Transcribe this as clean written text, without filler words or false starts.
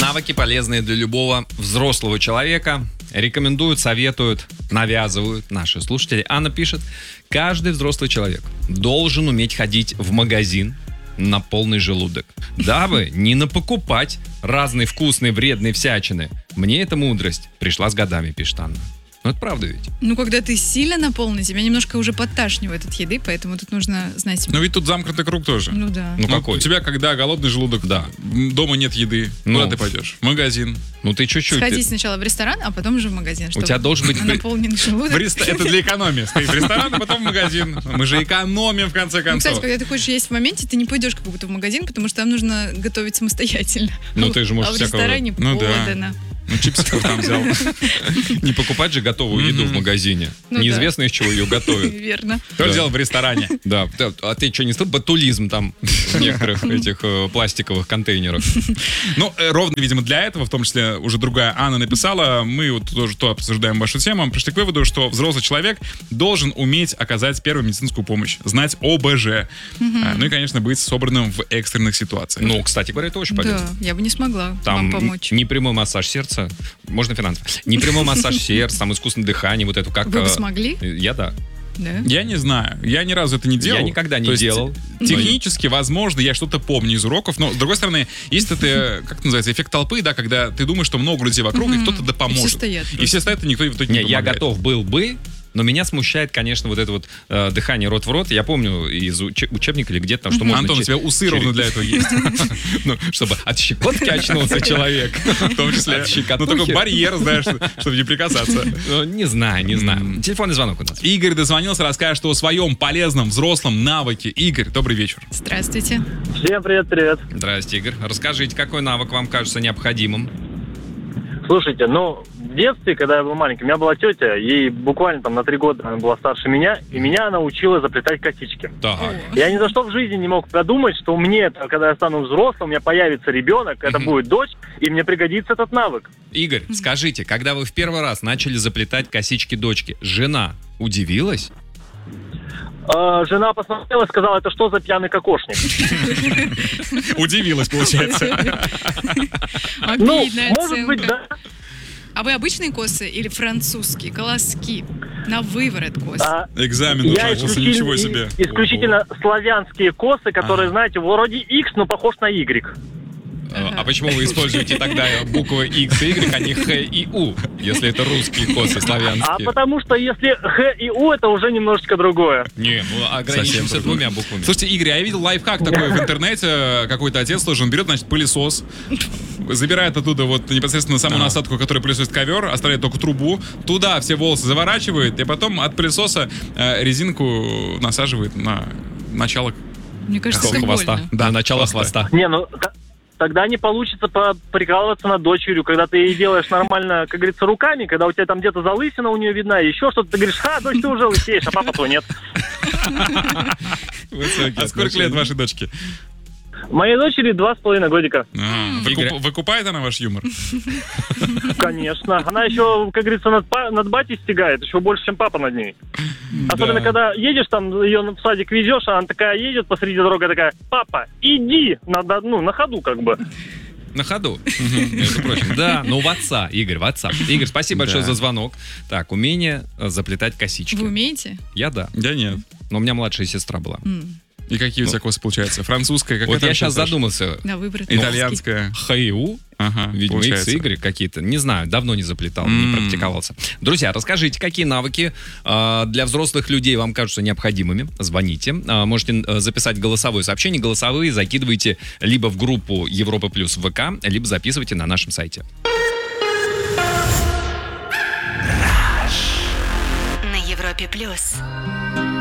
Навыки, полезные для любого взрослого человека. Рекомендуют, советуют, навязывают наши слушатели. Анна пишет: каждый взрослый человек должен уметь ходить в магазин на полный желудок, дабы не напокупать разной вкусной, вредной всячины. Мне эта мудрость пришла с годами, пишет Анна. Ну, это правда ведь. Ну, когда ты сильно наполнен, тебя немножко уже подташнивает от еды, поэтому тут нужно знать... Но ведь тут замкнутый круг тоже. Ну да. Ну, какой? У тебя, когда голодный желудок, Да. дома нет еды, Ну. куда ты пойдешь? В магазин. Ну, ты чуть-чуть. Сходить сначала в ресторан, а потом уже в магазин, чтобы тебя должен быть... наполненный желудок. Это для экономии. Стоит в ресторан, а потом в магазин. Мы же экономим, в конце Ну, концов. кстати, когда ты хочешь есть в моменте, ты не пойдешь как будто в магазин, потому что там нужно готовить самостоятельно. Ну, ты же можешь а в всякого- ресторане Ну, да. подано. Ну, чипсиков там взял. Не покупать же готовую еду в магазине. Ну да. Неизвестно, из чего ее готовят. Верно. Кто Да. взял в ресторане? Да. А ты что, не слышал? Батулизм там в некоторых этих пластиковых контейнерах. Ну, ровно, видимо, для этого, в том числе уже другая Анна написала, мы вот тоже то обсуждаем вашу тему, пришли к выводу, что взрослый человек должен уметь оказать первую медицинскую помощь, знать ОБЖ. Ну и, конечно, быть собранным в экстренных ситуациях. Ну, кстати говоря, это очень полезно. Да, я бы не смогла Там вам помочь. непрямой массаж сердца, можно финансово. Непрямой массаж сердца, там искусственное дыхание, вот это как... Вы бы смогли? Я да. Да. Я не знаю, я ни разу это не делал. Я никогда не То есть, делал. Технически, возможно, я что-то помню из уроков, но, с другой стороны, есть это, как это называется, эффект толпы, да, когда ты думаешь, что много людей вокруг, и кто-то да поможет. И все стоят И все стоят, и никто в итоге не Не, я помогает. готов был бы, но меня смущает, конечно, вот это вот дыхание рот в рот. Я помню из учебника или где-то там, что можно... Антон, у тебя усы ровно для этого есть. Ну, чтобы от щекотки очнулся человек. В том числе. От Ну, щекотухи. такой барьер, знаешь, чтобы не прикасаться. Не знаю. Телефонный звонок у нас. Игорь дозвонился, расскажет о своем полезном взрослом навыке. Игорь, добрый вечер. Здравствуйте. Всем привет. Здрасте, Игорь. Расскажите, какой навык вам кажется необходимым? Слушайте, ну, в детстве, когда я был маленький, у меня была тетя, ей буквально там на 3 года она была старше меня, и меня она учила заплетать косички. Так. Я ни за что в жизни не мог подумать, что мне, когда я стану взрослым, у меня появится ребенок, это будет дочь, и мне пригодится этот навык. Игорь, скажите, когда вы в первый раз начали заплетать косички дочки, жена удивилась? Жена посмотрела и сказала, это что за пьяный кокошник? Удивилась, получается. Ну, Обидная может быть, оценка. да. А вы обычные косы или французские, колоски? На выворот косы. Экзамен Я начался, ничего себе. исключительно славянские косы, которые, знаете, вроде X, но похож на Y. А почему вы используете тогда буквы X и Y, а не Х и У, если это русские косы А славянские? потому что если Х и У, это уже немножечко другое. Не, мы ограничимся Совсем двумя буквами. Слушайте, Игорь, я видел лайфхак такой в интернете. Какой-то отец тоже, он берет, значит, пылесос, забирает оттуда вот непосредственно саму насадку, которая пылесосит ковер, оставляет только трубу, туда все волосы заворачивает, и потом от пылесоса резинку насаживает на начало. Мне кажется, это Хвоста. больно. Да, начало хвоста. Не, ну тогда не получится прикалываться над дочерью, когда ты ей делаешь нормально, как говорится, руками, когда у тебя там где-то залысина у нее видна, еще что-то, ты говоришь, дочь, ты уже лысеешь, а папа-то нет. А сколько лет вашей дочке? Моей дочери 2,5 годика. Игорь. Выкупает она ваш юмор? Конечно. Она еще, как говорится, над батей стягает, еще больше, чем папа над ней. Особенно, когда едешь там, ее в садик везешь, а она такая едет посреди дороги, такая, папа, иди, на ходу как бы. На ходу, между прочим. Да, но в отца, Игорь, в отца. Игорь, спасибо большое за звонок. Так, умение заплетать косички. Вы умеете? Я да. Я нет. Но у меня младшая сестра была. И какие у тебя косы получаются? Французская, какая Вот там я сейчас сейчас задумался. На выворот. Итальянская. ХИУ, Ага, видимо, получается. X, Y какие-то. Не знаю, давно не заплетал, не практиковался. Друзья, расскажите, какие навыки для взрослых людей вам кажутся необходимыми. Звоните. Можете записать голосовое сообщение. Голосовые закидывайте либо в группу Европа Плюс в ВК, либо записывайте на нашем сайте. На Европе Плюс.